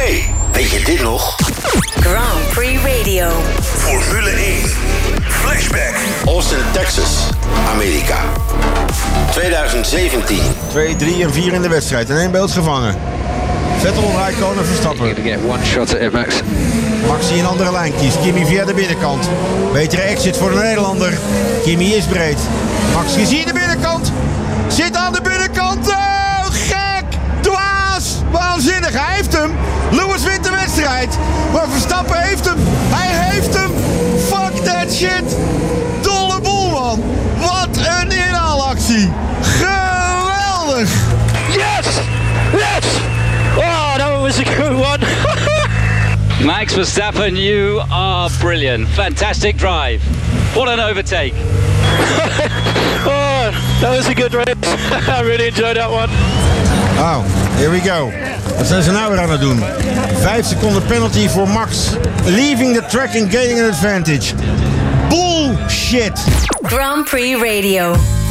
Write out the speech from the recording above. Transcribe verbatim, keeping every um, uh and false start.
Hey, weet je dit nog? Grand Prix Radio. Formule één. Flashback. Austin, Texas, Amerika. twintig zeventien. twee, drie en vier in de wedstrijd. En één beeld gevangen. Vettel, Räikkönen, Verstappen. Get one shot at it, Max. Max die een andere lijn kiest. Kimi via de binnenkant. Betere exit voor de Nederlander. Kimi is breed. Max gezien de binnenkant. Zit aan de binnenkant. Oh, gek. Dwaas. Waanzinnig. Hij heeft hem. Lewis wint de wedstrijd. Maar Verstappen heeft hem. Hij heeft hem. Fuck that shit. Dolle boel, man. Wat een inhaalactie. Geweldig. Yes! Yes! Oh, that was a good one. Max Verstappen, you are brilliant. Fantastic drive. What an overtake. Oh, that was a good race. I really enjoyed that one. Oh, here we go. Wat zijn ze nou weer aan het doen? Vijf seconden penalty voor Max. Leaving the track and gaining an advantage. Bullshit. Grand Prix Radio.